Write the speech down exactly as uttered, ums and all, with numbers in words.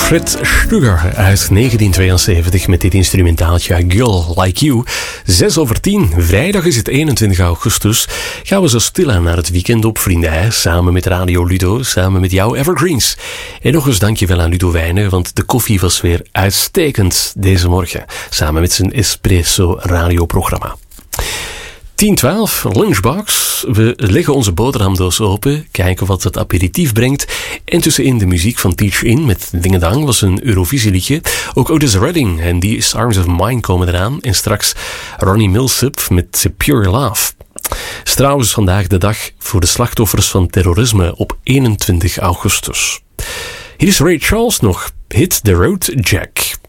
Fred Sugar uit negentien tweeënzeventig met dit instrumentaaltje A Girl Like You. Zes over tien, vrijdag is het eenentwintig augustus. Gaan we zo stilaan naar het weekend op, vrienden. Samen met Radio Ludo, samen met jouw Evergreens. En nog eens dankjewel aan Ludo Wijnen, want de koffie was weer uitstekend deze morgen. Samen met zijn Espresso radioprogramma. tien twaalf, Lunchbox. We leggen onze boterhamdoos open, kijken wat het aperitief brengt. En tussenin de muziek van Teach In met Dingedang was een Eurovisieliedje. Ook Otis Redding en die Arms of Mine komen eraan. En straks Ronnie Milsap met Pure Love. Het is trouwens vandaag de dag voor de slachtoffers van terrorisme op eenentwintig augustus. Hier is Ray Charles nog. Hit the Road Jack.